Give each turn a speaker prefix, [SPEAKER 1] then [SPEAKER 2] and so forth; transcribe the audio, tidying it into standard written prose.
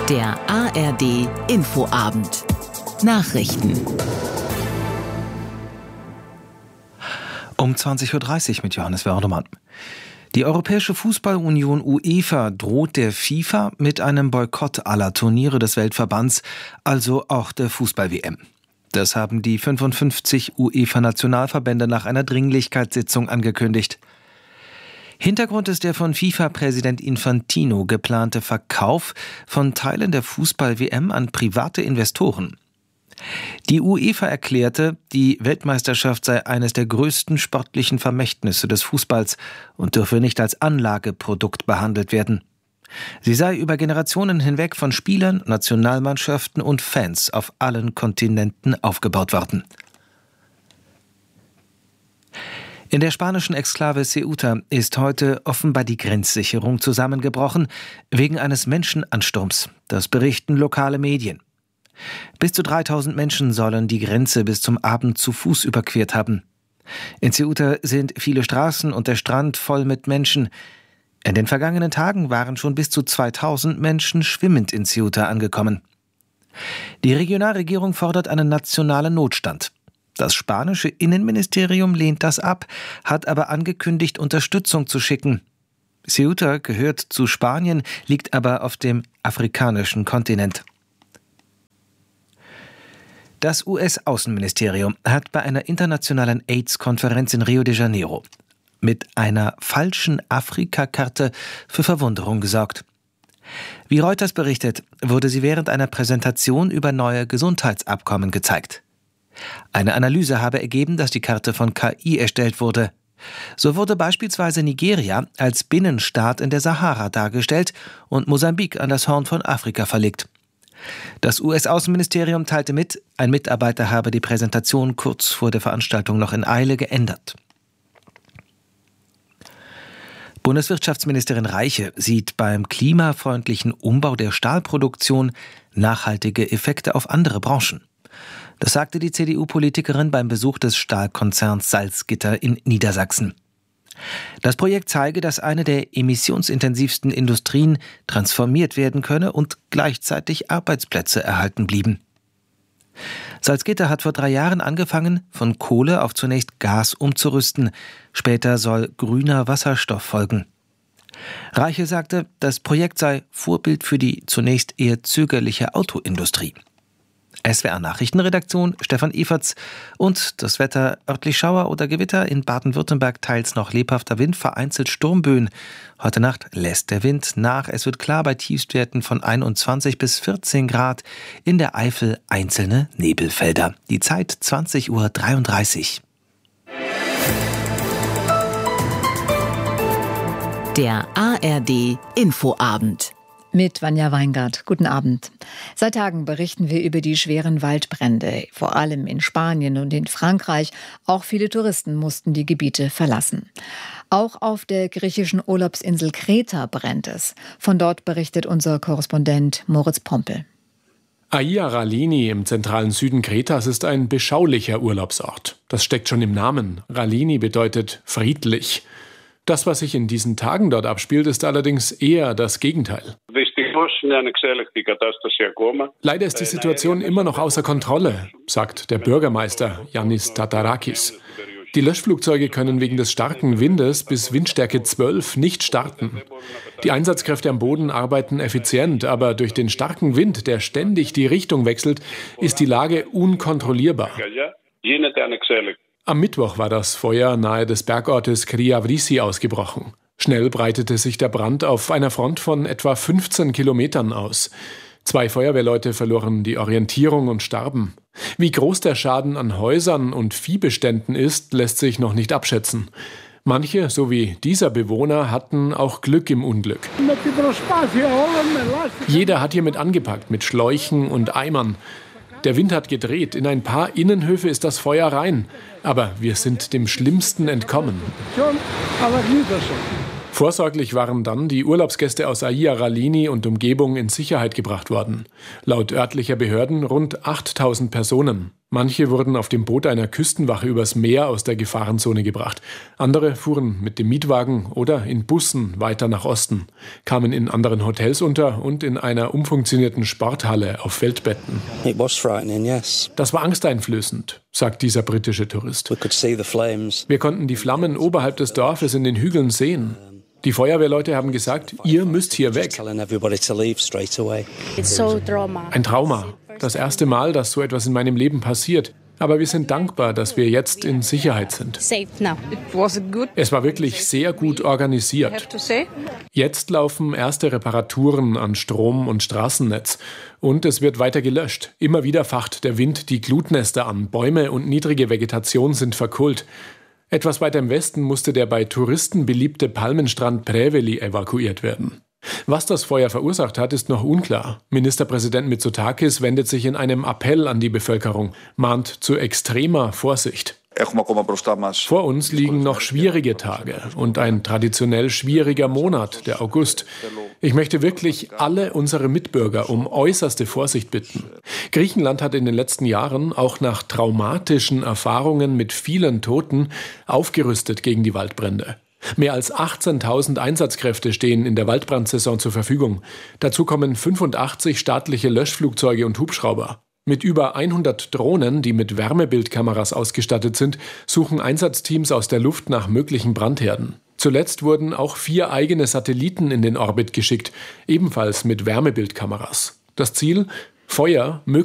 [SPEAKER 1] Der ARD Infoabend. Nachrichten.
[SPEAKER 2] Um 20.30 Uhr mit Johannes Wördemann. Die Europäische Fußballunion UEFA droht der FIFA mit einem Boykott aller Turniere des Weltverbands, also auch der Fußball-WM. Das haben die 55 UEFA-Nationalverbände nach einer Dringlichkeitssitzung angekündigt. Hintergrund ist der von FIFA-Präsident Infantino geplante Verkauf von Teilen der Fußball-WM an private Investoren. Die UEFA erklärte, die Weltmeisterschaft sei eines der größten sportlichen Vermächtnisse des Fußballs und dürfe nicht als Anlageprodukt behandelt werden. Sie sei über Generationen hinweg von Spielern, Nationalmannschaften und Fans auf allen Kontinenten aufgebaut worden. In der spanischen Exklave Ceuta ist heute offenbar die Grenzsicherung zusammengebrochen, wegen eines Menschenansturms. Das berichten lokale Medien. Bis zu 3000 Menschen sollen die Grenze bis zum Abend zu Fuß überquert haben. In Ceuta sind viele Straßen und der Strand voll mit Menschen. In den vergangenen Tagen waren schon bis zu 2000 Menschen schwimmend in Ceuta angekommen. Die Regionalregierung fordert einen nationalen Notstand. Das spanische Innenministerium lehnt das ab, hat aber angekündigt, Unterstützung zu schicken. Ceuta gehört zu Spanien, liegt aber auf dem afrikanischen Kontinent. Das US-Außenministerium hat bei einer internationalen AIDS-Konferenz in Rio de Janeiro mit einer falschen Afrika-Karte für Verwunderung gesorgt. Wie Reuters berichtet, wurde sie während einer Präsentation über neue Gesundheitsabkommen gezeigt. Eine Analyse habe ergeben, dass die Karte von KI erstellt wurde. So wurde beispielsweise Nigeria als Binnenstaat in der Sahara dargestellt und Mosambik an das Horn von Afrika verlegt. Das US-Außenministerium teilte mit, ein Mitarbeiter habe die Präsentation kurz vor der Veranstaltung noch in Eile geändert. Bundeswirtschaftsministerin Reiche sieht beim klimafreundlichen Umbau der Stahlproduktion nachhaltige Effekte auf andere Branchen. Das sagte die CDU-Politikerin beim Besuch des Stahlkonzerns Salzgitter in Niedersachsen. Das Projekt zeige, dass eine der emissionsintensivsten Industrien transformiert werden könne und gleichzeitig Arbeitsplätze erhalten blieben. Salzgitter hat vor 3 Jahren angefangen, von Kohle auf zunächst Gas umzurüsten. Später soll grüner Wasserstoff folgen. Reiche sagte, das Projekt sei Vorbild für die zunächst eher zögerliche Autoindustrie. SWR-Nachrichtenredaktion Stefan Eferts und das Wetter: örtlich Schauer oder Gewitter, in Baden-Württemberg teils noch lebhafter Wind, vereinzelt Sturmböen. Heute Nacht lässt der Wind nach, es wird klar bei Tiefstwerten von 21 bis 14 Grad, in der Eifel einzelne Nebelfelder. Die Zeit 20.33 Uhr.
[SPEAKER 1] Der ARD Infoabend.
[SPEAKER 3] Mit Vanja Weingart. Guten Abend. Seit Tagen berichten wir über die schweren Waldbrände, vor allem in Spanien und in Frankreich. Auch viele Touristen mussten die Gebiete verlassen. Auch auf der griechischen Urlaubsinsel Kreta brennt es. Von dort berichtet unser Korrespondent Moritz Pompel.
[SPEAKER 4] Aia Ralini im zentralen Süden Kretas ist ein beschaulicher Urlaubsort. Das steckt schon im Namen. Ralini bedeutet friedlich. Das, was sich in diesen Tagen dort abspielt, ist allerdings eher das Gegenteil. Leider ist die Situation immer noch außer Kontrolle, sagt der Bürgermeister Yannis Tatarakis. Die Löschflugzeuge können wegen des starken Windes bis Windstärke 12 nicht starten. Die Einsatzkräfte am Boden arbeiten effizient, aber durch den starken Wind, der ständig die Richtung wechselt, ist die Lage unkontrollierbar. Am Mittwoch war das Feuer nahe des Bergortes Kriavrisi ausgebrochen. Schnell breitete sich der Brand auf einer Front von etwa 15 Kilometern aus. 2 Feuerwehrleute verloren die Orientierung und starben. Wie groß der Schaden an Häusern und Viehbeständen ist, lässt sich noch nicht abschätzen. Manche, so wie dieser Bewohner, hatten auch Glück im Unglück. Jeder hat hier mit angepackt, mit Schläuchen und Eimern. Der Wind hat gedreht. In ein paar Innenhöfe ist das Feuer rein. Aber wir sind dem Schlimmsten entkommen. Vorsorglich waren dann die Urlaubsgäste aus Aia Ralini und Umgebung in Sicherheit gebracht worden. Laut örtlicher Behörden rund 8000 Personen. Manche wurden auf dem Boot einer Küstenwache übers Meer aus der Gefahrenzone gebracht. Andere fuhren mit dem Mietwagen oder in Bussen weiter nach Osten, kamen in anderen Hotels unter und in einer umfunktionierten Sporthalle auf Feldbetten.
[SPEAKER 5] It was frightening, yes.
[SPEAKER 4] Das war angsteinflößend, sagt dieser britische Tourist.
[SPEAKER 5] We could see the flames.
[SPEAKER 4] Wir konnten die Flammen oberhalb des Dorfes in den Hügeln sehen. Die Feuerwehrleute haben gesagt, ihr müsst hier weg.
[SPEAKER 5] Telling everybody to leave straight away.
[SPEAKER 4] Ein Trauma. Das erste Mal, dass so etwas in meinem Leben passiert. Aber wir sind dankbar, dass wir jetzt in Sicherheit sind. Es war wirklich sehr gut organisiert. Jetzt laufen erste Reparaturen an Strom- und Straßennetz. Und es wird weiter gelöscht. Immer wieder facht der Wind die Glutnester an. Bäume und niedrige Vegetation sind verkohlt. Etwas weiter im Westen musste der bei Touristen beliebte Palmenstrand Preveli evakuiert werden. Was das Feuer verursacht hat, ist noch unklar. Ministerpräsident Mitsotakis wendet sich in einem Appell an die Bevölkerung, mahnt zu extremer Vorsicht. Vor uns liegen noch schwierige Tage und ein traditionell schwieriger Monat, der August. Ich möchte wirklich alle unsere Mitbürger um äußerste Vorsicht bitten. Griechenland hat in den letzten Jahren auch nach traumatischen Erfahrungen mit vielen Toten aufgerüstet gegen die Waldbrände. Mehr als 18.000 Einsatzkräfte stehen in der Waldbrandsaison zur Verfügung. Dazu kommen 85 staatliche Löschflugzeuge und Hubschrauber. Mit über 100 Drohnen, die mit Wärmebildkameras ausgestattet sind, suchen Einsatzteams aus der Luft nach möglichen Brandherden. Zuletzt wurden auch 4 eigene Satelliten in den Orbit geschickt, ebenfalls mit Wärmebildkameras. Das Ziel? Feuer möglichst